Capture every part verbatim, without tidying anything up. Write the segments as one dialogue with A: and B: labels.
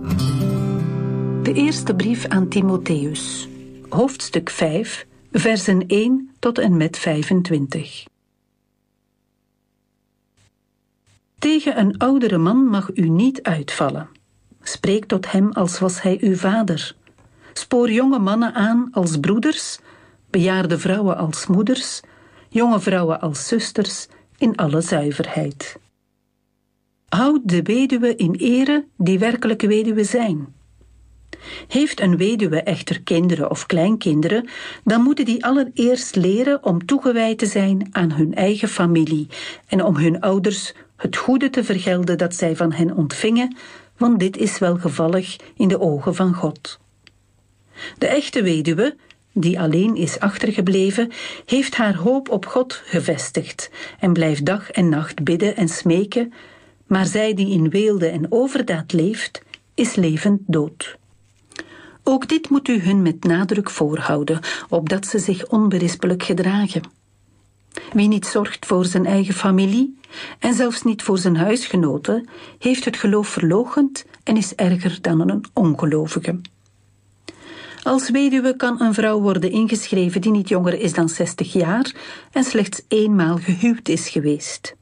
A: De eerste brief aan Timotheus, hoofdstuk vijf, versen één tot en met vijfentwintig. Tegen een oudere man mag u niet uitvallen. Spreek tot hem als was hij uw vader. Spoor jonge mannen aan als broeders, bejaarde vrouwen als moeders, jonge vrouwen als zusters, in alle zuiverheid. Houd de weduwe in ere die werkelijk weduwe zijn. Heeft een weduwe echter kinderen of kleinkinderen, dan moeten die allereerst leren om toegewijd te zijn aan hun eigen familie en om hun ouders het goede te vergelden dat zij van hen ontvingen, want dit is welgevallig in de ogen van God. De echte weduwe, die alleen is achtergebleven, heeft haar hoop op God gevestigd en blijft dag en nacht bidden en smeken, maar zij die in weelde en overdaad leeft, is levend dood. Ook dit moet u hun met nadruk voorhouden, opdat ze zich onberispelijk gedragen. Wie niet zorgt voor zijn eigen familie, en zelfs niet voor zijn huisgenoten, heeft het geloof verloochend en is erger dan een ongelovige. Als weduwe kan een vrouw worden ingeschreven die niet jonger is dan zestig jaar en slechts eenmaal gehuwd is geweest.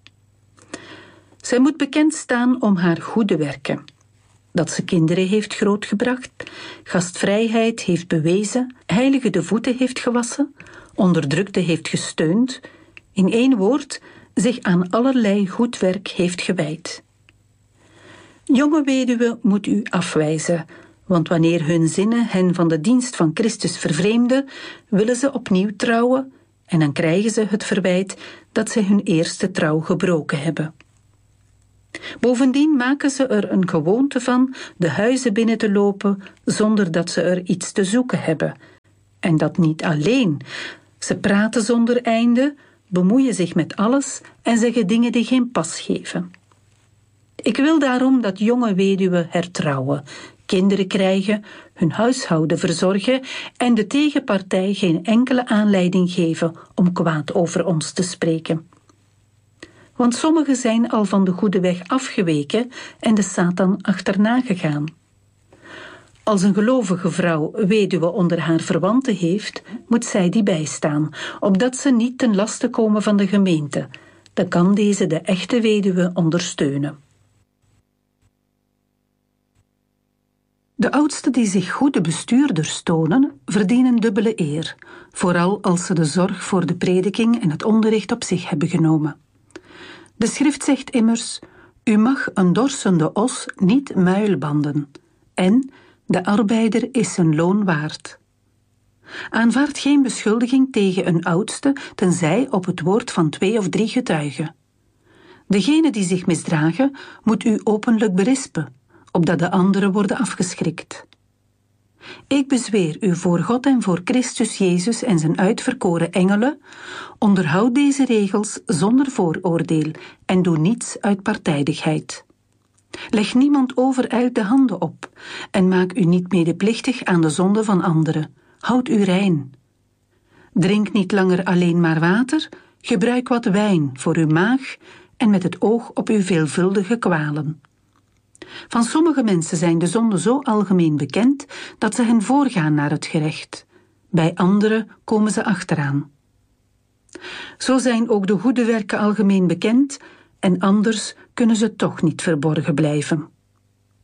A: Zij moet bekend staan om haar goede werken. Dat ze kinderen heeft grootgebracht, gastvrijheid heeft bewezen, heilige de voeten heeft gewassen, onderdrukte heeft gesteund, in één woord, zich aan allerlei goed werk heeft gewijd. Jonge weduwe moet u afwijzen, want wanneer hun zinnen hen van de dienst van Christus vervreemden, willen ze opnieuw trouwen en dan krijgen ze het verwijt dat zij hun eerste trouw gebroken hebben. Bovendien maken ze er een gewoonte van de huizen binnen te lopen zonder dat ze er iets te zoeken hebben. En dat niet alleen. Ze praten zonder einde, bemoeien zich met alles en zeggen dingen die geen pas geven. Ik wil daarom dat jonge weduwen hertrouwen, kinderen krijgen, hun huishouden verzorgen en de tegenpartij geen enkele aanleiding geven om kwaad over ons te spreken. Want sommigen zijn al van de goede weg afgeweken en de Satan achterna gegaan. Als een gelovige vrouw weduwe onder haar verwanten heeft, moet zij die bijstaan, opdat ze niet ten laste komen van de gemeente. Dan kan deze de echte weduwe ondersteunen. De oudsten die zich goede bestuurders tonen, verdienen dubbele eer, vooral als ze de zorg voor de prediking en het onderricht op zich hebben genomen. De schrift zegt immers, u mag een dorsende os niet muilbanden, en de arbeider is zijn loon waard. Aanvaard geen beschuldiging tegen een oudste, tenzij op het woord van twee of drie getuigen. Degene die zich misdragen, moet u openlijk berispen, opdat de anderen worden afgeschrikt. Ik bezweer u voor God en voor Christus Jezus en zijn uitverkoren engelen, onderhoud deze regels zonder vooroordeel en doe niets uit partijdigheid. Leg niemand overijld de handen op en maak u niet medeplichtig aan de zonde van anderen. Houd u rein. Drink niet langer alleen maar water, gebruik wat wijn voor uw maag en met het oog op uw veelvuldige kwalen. Van sommige mensen zijn de zonden zo algemeen bekend dat ze hen voorgaan naar het gerecht. Bij anderen komen ze achteraan. Zo zijn ook de goede werken algemeen bekend en anders kunnen ze toch niet verborgen blijven.